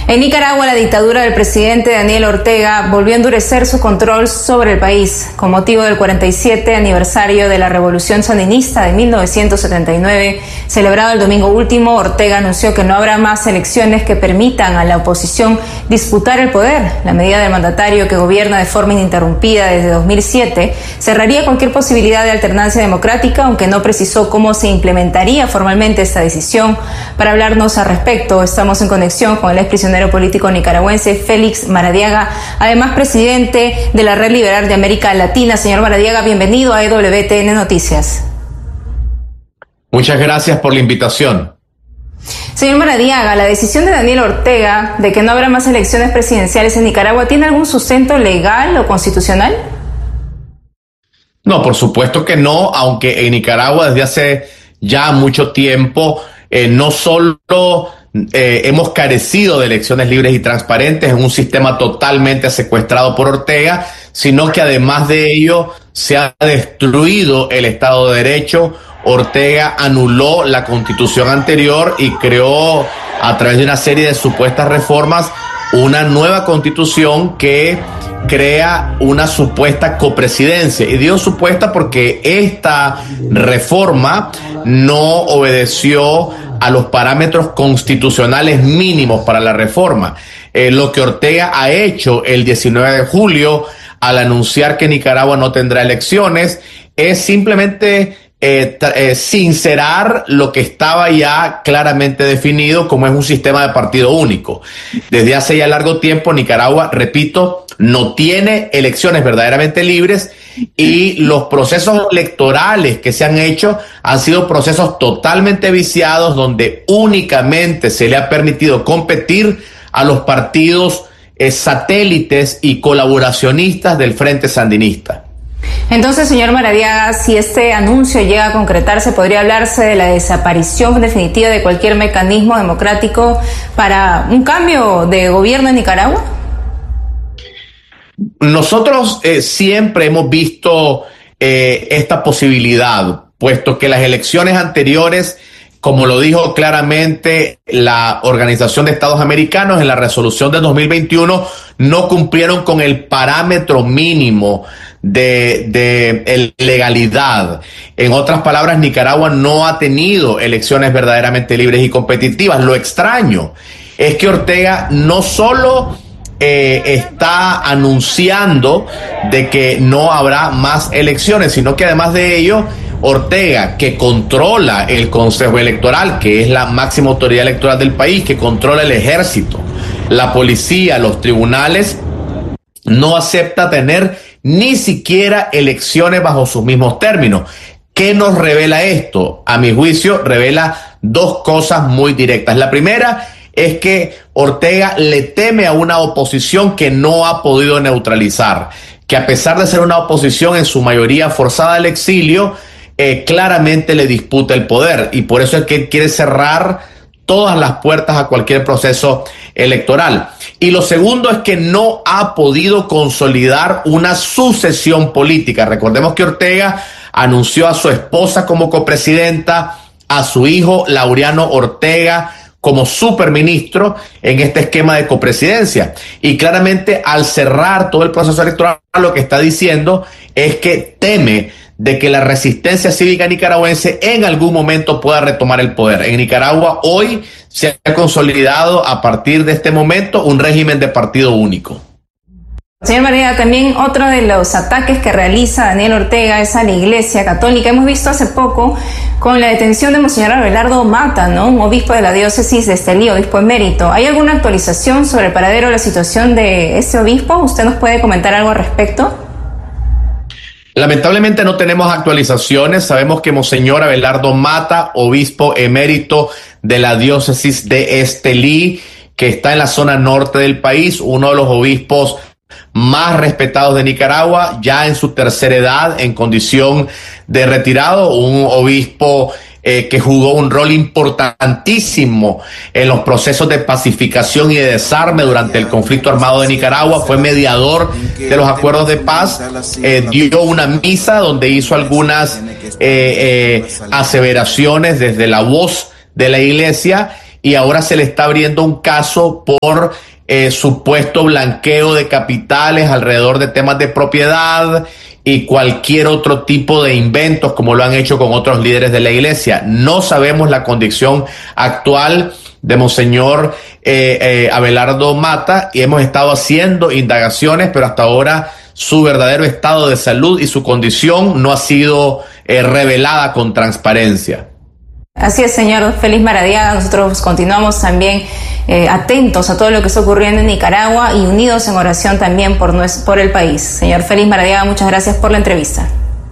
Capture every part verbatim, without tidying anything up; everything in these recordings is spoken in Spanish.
En Nicaragua, la dictadura del presidente Daniel Ortega volvió a endurecer su control sobre el país. Con motivo del cuarenta y siete aniversario de la Revolución Sandinista de mil novecientos setenta y nueve, celebrado el domingo último, Ortega anunció que no habrá más elecciones que permitan a la oposición disputar el poder. La medida del mandatario, que gobierna de forma ininterrumpida desde dos mil siete, cerraría cualquier posibilidad de alternancia democrática, aunque no precisó cómo se implementaría formalmente esta decisión. Para hablarnos al respecto, estamos en conexión con el exprisionero político nicaragüense Félix Maradiaga, además presidente de la Red Liberal de América Latina. Señor Maradiaga, bienvenido a E W T N Noticias. Muchas gracias por la invitación. Señor Maradiaga, la decisión de Daniel Ortega de que no habrá más elecciones presidenciales en Nicaragua, ¿tiene algún sustento legal o constitucional? No, por supuesto que no, aunque en Nicaragua desde hace ya mucho tiempo eh, no solo Eh, hemos carecido de elecciones libres y transparentes en un sistema totalmente secuestrado por Ortega, sino que además de ello se ha destruido el Estado de Derecho. Ortega anuló la constitución anterior y creó, a través de una serie de supuestas reformas, una nueva constitución que crea una supuesta copresidencia. Y digo supuesta porque esta reforma no obedeció a los parámetros constitucionales mínimos para la reforma. Eh, lo que Ortega ha hecho el diecinueve de julio al anunciar que Nicaragua no tendrá elecciones es simplemente eh, eh, sincerar lo que estaba ya claramente definido como es un sistema de partido único. Desde hace ya largo tiempo Nicaragua, repito, no tiene elecciones verdaderamente libres y los procesos electorales que se han hecho han sido procesos totalmente viciados, donde únicamente se le ha permitido competir a los partidos eh, satélites y colaboracionistas del Frente Sandinista. Entonces, señor Maradiaga, si este anuncio llega a concretarse, ¿podría hablarse de la desaparición definitiva de cualquier mecanismo democrático para un cambio de gobierno en Nicaragua? Nosotros eh, siempre hemos visto eh, esta posibilidad, puesto que las elecciones anteriores, como lo dijo claramente la Organización de Estados Americanos en la resolución de dos mil veintiuno, no cumplieron con el parámetro mínimo de, de legalidad. En otras palabras, Nicaragua no ha tenido elecciones verdaderamente libres y competitivas. Lo extraño es que Ortega no solo Eh, está anunciando de que no habrá más elecciones, sino que además de ello, Ortega, que controla el Consejo Electoral, que es la máxima autoridad electoral del país, que controla el ejército, la policía, los tribunales, no acepta tener ni siquiera elecciones bajo sus mismos términos. ¿Qué nos revela esto? A mi juicio, revela dos cosas muy directas. La primera es que Ortega le teme a una oposición que no ha podido neutralizar, que a pesar de ser una oposición en su mayoría forzada al exilio, eh, claramente le disputa el poder, y por eso es que él quiere cerrar todas las puertas a cualquier proceso electoral. Y lo segundo es que no ha podido consolidar una sucesión política. Recordemos que Ortega anunció a su esposa como copresidenta, a su hijo Laureano Ortega como superministro en este esquema de copresidencia. Y claramente al cerrar todo el proceso electoral, lo que está diciendo es que teme de que la resistencia cívica nicaragüense en algún momento pueda retomar el poder. En Nicaragua hoy se ha consolidado a partir de este momento un régimen de partido único. Señor Maradiaga, también otro de los ataques que realiza Daniel Ortega es a la Iglesia Católica. Hemos visto hace poco con la detención de Monseñor Abelardo Mata, ¿no? Un obispo de la diócesis de Estelí, obispo emérito. ¿Hay alguna actualización sobre el paradero de la situación de este obispo? ¿Usted nos puede comentar algo al respecto? Lamentablemente no tenemos actualizaciones. Sabemos que Monseñor Abelardo Mata, obispo emérito de la diócesis de Estelí, que está en la zona norte del país, uno de los obispos más respetados de Nicaragua, ya en su tercera edad, en condición de retirado, un obispo eh, que jugó un rol importantísimo en los procesos de pacificación y de desarme durante el conflicto armado de Nicaragua, fue mediador de los acuerdos de paz, eh, dio una misa donde hizo algunas eh, eh, aseveraciones desde la voz de la iglesia, y ahora se le está abriendo un caso por eh, supuesto blanqueo de capitales alrededor de temas de propiedad y cualquier otro tipo de inventos, como lo han hecho con otros líderes de la iglesia. No sabemos la condición actual de Monseñor eh, eh, Abelardo Mata, y hemos estado haciendo indagaciones, pero hasta ahora su verdadero estado de salud y su condición no ha sido eh, revelada con transparencia. Así es, señor Félix Maradiaga. Nosotros continuamos también eh, atentos a todo lo que está ocurriendo en Nicaragua y unidos en oración también por, nuestro, por el país. Señor Félix Maradiaga, muchas gracias por la entrevista.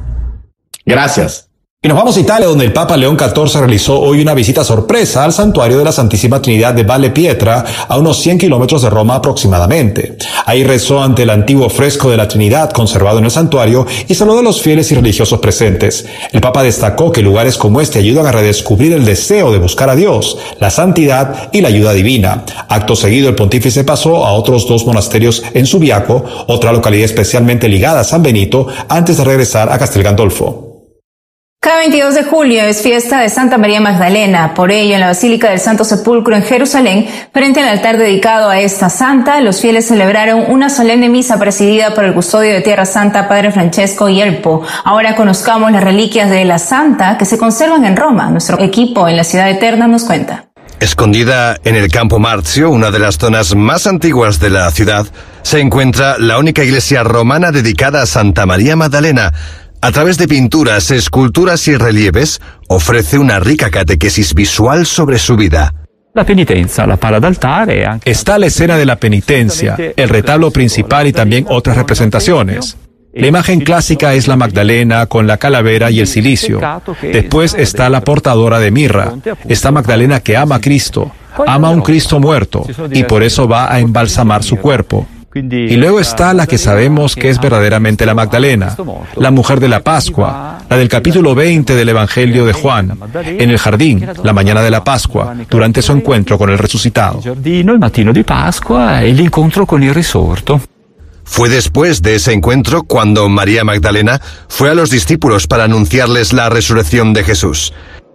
Gracias. Y nos vamos a Italia, donde el Papa León catorce realizó hoy una visita sorpresa al santuario de la Santísima Trinidad de Valle Pietra, a unos cien kilómetros de Roma aproximadamente. Ahí rezó ante el antiguo fresco de la Trinidad conservado en el santuario y saludó a los fieles y religiosos presentes. El Papa destacó que lugares como este ayudan a redescubrir el deseo de buscar a Dios, la santidad y la ayuda divina. Acto seguido, el pontífice pasó a otros dos monasterios en Subiaco, otra localidad especialmente ligada a San Benito, antes de regresar a Castel Gandolfo. Cada veintidós de julio es fiesta de Santa María Magdalena. Por ello, en la Basílica del Santo Sepulcro en Jerusalén, frente al altar dedicado a esta santa, los fieles celebraron una solemne misa presidida por el custodio de Tierra Santa, Padre Francesco Yelpo. Ahora conozcamos las reliquias de la santa que se conservan en Roma. Nuestro equipo en la Ciudad Eterna nos cuenta. Escondida en el Campo Marzio, una de las zonas más antiguas de la ciudad, se encuentra la única iglesia romana dedicada a Santa María Magdalena. A través de pinturas, esculturas y relieves, ofrece una rica catequesis visual sobre su vida. La penitencia, la pala d'altare. Está la escena de la penitencia, el retablo principal y también otras representaciones. La imagen clásica es la Magdalena con la calavera y el cilicio. Después está la portadora de mirra. Está Magdalena que ama a Cristo, ama a un Cristo muerto y por eso va a embalsamar su cuerpo. Y luego está la que sabemos que es verdaderamente la Magdalena, la mujer de la Pascua, la del capítulo veinte del Evangelio de Juan, en el jardín, la mañana de la Pascua, durante su encuentro con el resucitado. El mattino di Pascua e l'incontro con il risorto. Fue después de ese encuentro cuando María Magdalena fue a los discípulos para anunciarles la resurrección de Jesús.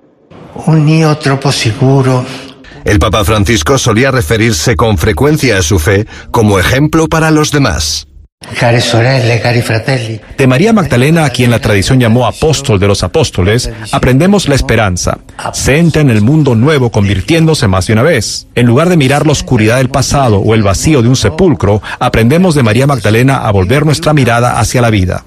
Un io troppo sicuro. El Papa Francisco solía referirse con frecuencia a su fe como ejemplo para los demás. Care sorelle, cari fratelli. De María Magdalena, a quien la tradición llamó apóstol de los apóstoles, aprendemos la esperanza. Se entra en el mundo nuevo convirtiéndose más de una vez. En lugar de mirar la oscuridad del pasado o el vacío de un sepulcro, aprendemos de María Magdalena a volver nuestra mirada hacia la vida.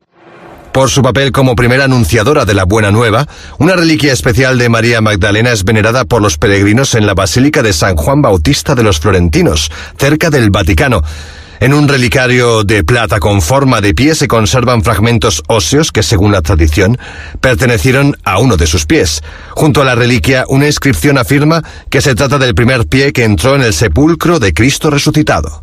Por su papel como primera anunciadora de la Buena Nueva, una reliquia especial de María Magdalena es venerada por los peregrinos en la Basílica de San Juan Bautista de los Florentinos, cerca del Vaticano. En un relicario de plata con forma de pie se conservan fragmentos óseos que, según la tradición, pertenecieron a uno de sus pies. Junto a la reliquia, una inscripción afirma que se trata del primer pie que entró en el sepulcro de Cristo resucitado.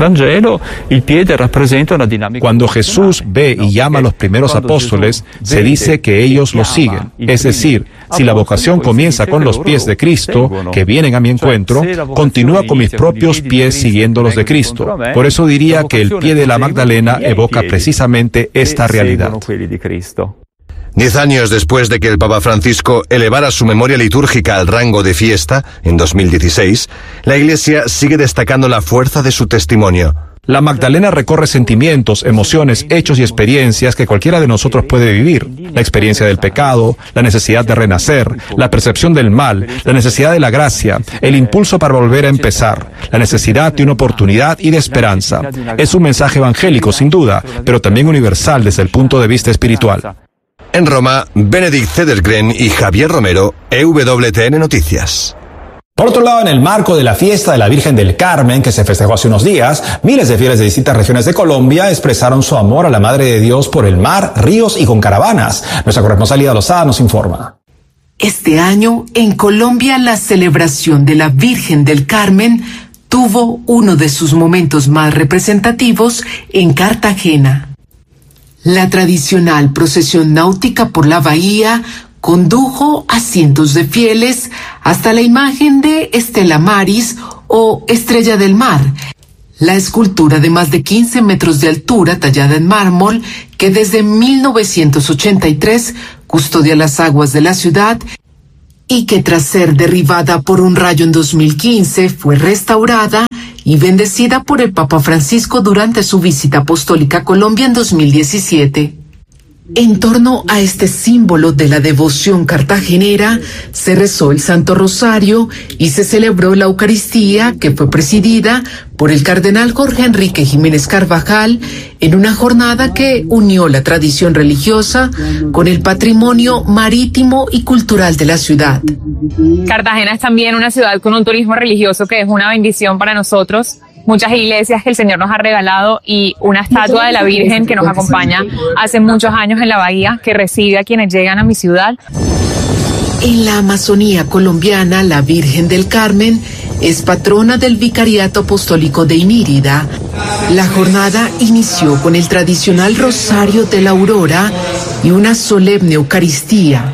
Cuando Jesús ve y llama a los primeros apóstoles, se dice que ellos los siguen. Es decir, si la vocación comienza con los pies de Cristo, que vienen a mi encuentro, continúa con mis propios pies siguiendo los de Cristo. Por eso diría que el pie de la Magdalena evoca precisamente esta realidad. Diez años después de que el Papa Francisco elevara su memoria litúrgica al rango de fiesta, en dos mil dieciséis, la Iglesia sigue destacando la fuerza de su testimonio. La Magdalena recorre sentimientos, emociones, hechos y experiencias que cualquiera de nosotros puede vivir. La experiencia del pecado, la necesidad de renacer, la percepción del mal, la necesidad de la gracia, el impulso para volver a empezar, la necesidad de una oportunidad y de esperanza. Es un mensaje evangélico, sin duda, pero también universal desde el punto de vista espiritual. En Roma, Benedict Cedergren y Javier Romero, E W T N Noticias. Por otro lado, en el marco de la fiesta de la Virgen del Carmen, que se festejó hace unos días, miles de fieles de distintas regiones de Colombia expresaron su amor a la Madre de Dios por el mar, ríos y con caravanas. Nuestra corresponsal Lida Lozada nos informa. Este año, en Colombia, la celebración de la Virgen del Carmen tuvo uno de sus momentos más representativos en Cartagena. La tradicional procesión náutica por la bahía condujo a cientos de fieles hasta la imagen de Estela Maris o Estrella del Mar, la escultura de más de quince metros de altura tallada en mármol que desde mil novecientos ochenta y tres custodia las aguas de la ciudad y que tras ser derribada por un rayo en dos mil quince fue restaurada y bendecida por el Papa Francisco durante su visita apostólica a Colombia en dos mil diecisiete. En torno a este símbolo de la devoción cartagenera, se rezó el Santo Rosario y se celebró la Eucaristía, que fue presidida por el cardenal Jorge Enrique Jiménez Carvajal, en una jornada que unió la tradición religiosa con el patrimonio marítimo y cultural de la ciudad. Cartagena es también una ciudad con un turismo religioso que es una bendición para nosotros. Muchas iglesias que el Señor nos ha regalado y una estatua de la Virgen que nos acompaña hace muchos años en la bahía, que recibe a quienes llegan a mi ciudad. En la Amazonía colombiana, la Virgen del Carmen es patrona del Vicariato Apostólico de Inírida. La jornada inició con el tradicional Rosario de la Aurora y una solemne Eucaristía.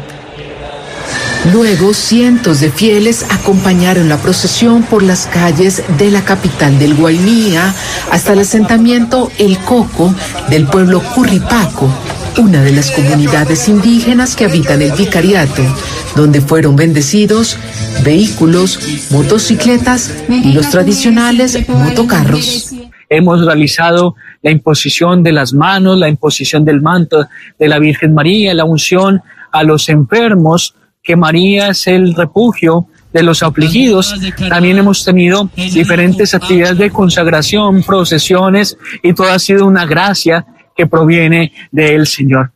Luego, cientos de fieles acompañaron la procesión por las calles de la capital del Guainía hasta el asentamiento El Coco del pueblo Curripaco, una de las comunidades indígenas que habitan el vicariato, donde fueron bendecidos vehículos, motocicletas y los tradicionales motocarros. Hemos realizado la imposición de las manos, la imposición del manto de la Virgen María, la unción a los enfermos, que María es el refugio de los afligidos. También hemos tenido diferentes actividades de consagración, procesiones, y todo ha sido una gracia que proviene del Señor.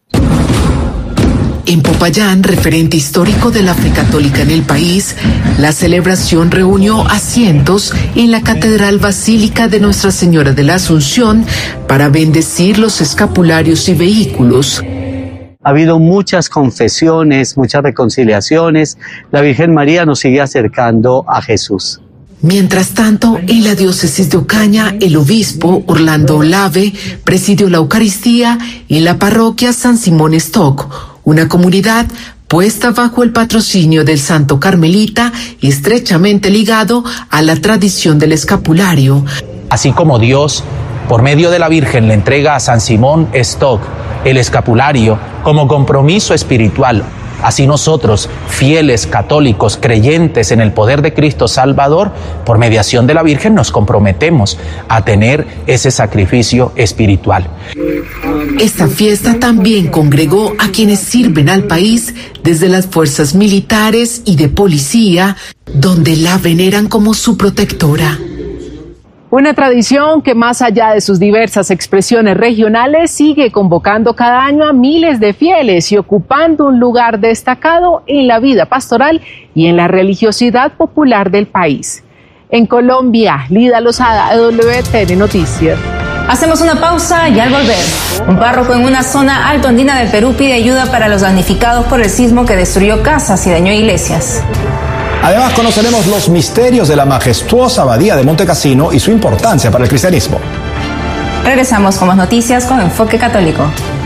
En Popayán, referente histórico de la fe católica en el país, la celebración reunió a cientos en la Catedral Basílica de Nuestra Señora de la Asunción para bendecir los escapularios y vehículos. Ha habido muchas confesiones, muchas reconciliaciones. La Virgen María nos sigue acercando a Jesús. Mientras tanto, en la diócesis de Ocaña, el obispo Orlando Olave presidió la Eucaristía en la parroquia San Simón Stock, una comunidad puesta bajo el patrocinio del Santo Carmelita, estrechamente ligado a la tradición del escapulario. Así como Dios, por medio de la Virgen, le entrega a San Simón Stock el escapulario como compromiso espiritual, así nosotros, fieles católicos, creyentes en el poder de Cristo Salvador, por mediación de la Virgen nos comprometemos a tener ese sacrificio espiritual. Esta fiesta también congregó a quienes sirven al país desde las fuerzas militares y de policía, donde la veneran como su protectora. Una tradición que, más allá de sus diversas expresiones regionales, sigue convocando cada año a miles de fieles y ocupando un lugar destacado en la vida pastoral y en la religiosidad popular del país. En Colombia, Lida Lozada, W T N Noticias. Hacemos una pausa y al volver, un párroco en una zona alto andina del Perú pide ayuda para los damnificados por el sismo que destruyó casas y dañó iglesias. Además, conoceremos los misterios de la majestuosa abadía de Monte Cassino y su importancia para el cristianismo. Regresamos con más noticias con Enfoque Católico.